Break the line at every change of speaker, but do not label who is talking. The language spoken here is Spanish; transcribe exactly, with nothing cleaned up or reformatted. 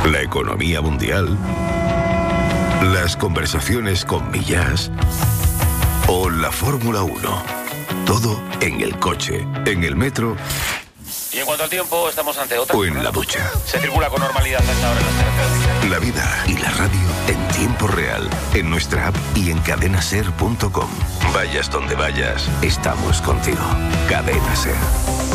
la economía mundial, las conversaciones con Millás o la Fórmula uno. Todo en el coche, en el metro.
Y en cuanto al tiempo, estamos ante otra.
O en la ducha.
Se circula con normalidad a esta hora en las carreteras.
La vida y la radio en tiempo real, en nuestra app y en cadena ser punto com. Vayas donde vayas, estamos contigo. Cadena Ser.